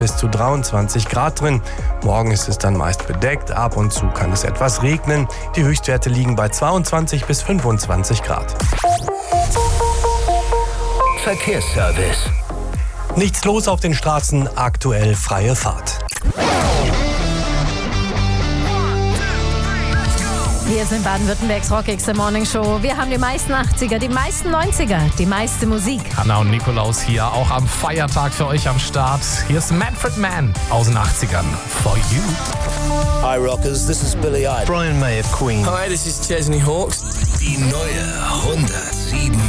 bis zu 23 Grad drin. Morgen ist es dann meist bedeckt, ab und zu kann es etwas regnen. Die Höchstwerte liegen bei 22 bis 25 Grad. Verkehrsservice. Nichts los auf den Straßen, aktuell freie Fahrt. Wir sind Baden-Württembergs Rock X Morning Show. Wir haben die meisten 80er, die meisten 90er, die meiste Musik. Hanna und Nikolaus hier, auch am Feiertag für euch am Start. Hier ist Manfred Mann aus den 80ern. For You. Hi Rockers, this is Billy Idol. Brian May of Queen. Hi, this is Chesney Hawkes. Die neue 107.